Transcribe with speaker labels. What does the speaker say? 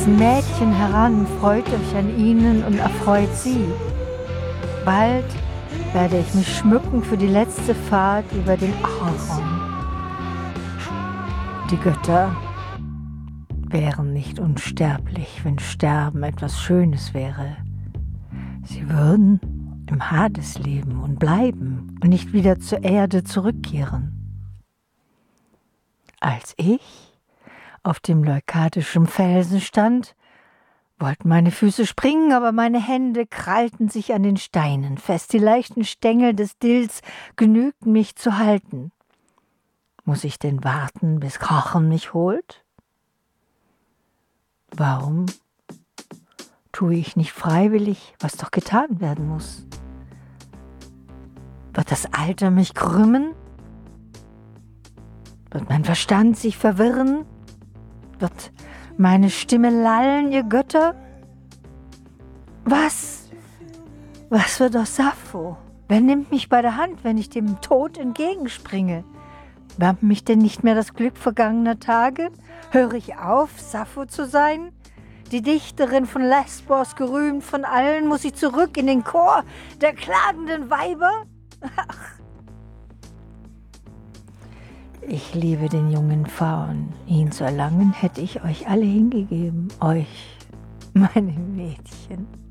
Speaker 1: wachsen Mädchen heran, freut euch an ihnen und erfreut sie. Bald werde ich mich schmücken für die letzte Fahrt über den Acheron. Die Götter wären nicht unsterblich, wenn Sterben etwas Schönes wäre. Sie würden im Hades leben und bleiben und nicht wieder zur Erde zurückkehren. Als ich auf dem leukadischen Felsen stand, wollten meine Füße springen, aber meine Hände krallten sich an den Steinen fest. Die leichten Stängel des Dills genügten mich zu halten. Muss ich denn warten, bis Krochen mich holt? Warum tue ich nicht freiwillig, was doch getan werden muss? Wird das Alter mich krümmen? Wird mein Verstand sich verwirren? Wird meine Stimme lallen, ihr Götter? Was wird aus Sappho? Wer nimmt mich bei der Hand, wenn ich dem Tod entgegenspringe? Wärmt mich denn nicht mehr das Glück vergangener Tage? Höre ich auf, Sappho zu sein? Die Dichterin von Lesbos, gerühmt von allen, muss ich zurück in den Chor der klagenden Weiber? Ach. Ich liebe den jungen Phaon. Ihn zu erlangen, hätte ich euch alle hingegeben. Euch, meine Mädchen.